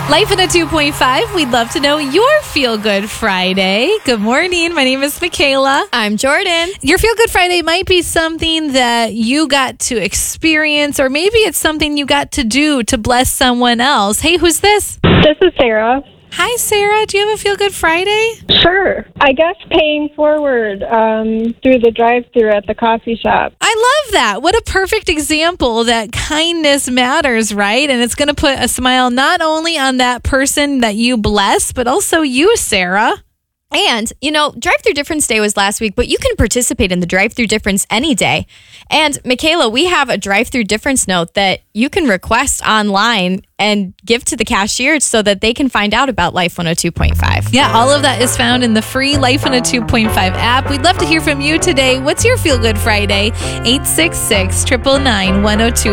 Life in a 2.5, we'd love to know your Feel Good Friday. Good morning. My name is Michaela. I'm Jordan. Your Feel Good Friday might be something that you got to experience, or maybe it's something you got to do to bless someone else. Hey, who's this? This is Sarah. Hi, Sarah. Do you have a Feel Good Friday? Sure. I guess paying forward through the drive-thru at the coffee shop. I love that. What a perfect example that kindness matters, right? And it's going to put a smile not only on that person that you bless, but also you, Sarah. And, Drive-Thru Difference Day was last week, but you can participate in the Drive-Thru Difference any day. And, Michaela, we have a Drive-Thru Difference note that you can request online and give to the cashier so that they can find out about Life 102.5. Yeah, all of that is found in the free Life 102.5 app. We'd love to hear from you today. What's your Feel Good Friday? 866-999-1025.